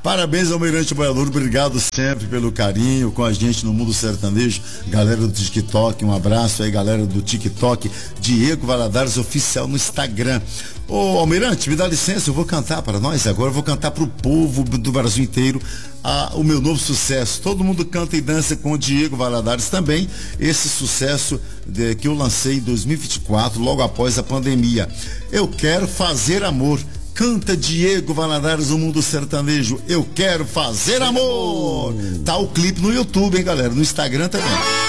Parabéns, Almirante Boiadouro, obrigado sempre pelo carinho com a gente no mundo sertanejo. Galera do TikTok, um abraço aí, galera do TikTok. Diego Valadares Oficial no Instagram. Ô, Almirante, me dá licença, eu vou cantar para nós agora, eu vou cantar para o povo do Brasil inteiro o meu novo sucesso. Todo mundo canta e dança com o Diego Valadares também. Esse sucesso que eu lancei em 2024, logo após a pandemia. Eu quero fazer amor. Canta Diego Valadares, o mundo sertanejo. Eu quero fazer amor. Tá o clipe no YouTube, hein, galera? No Instagram também.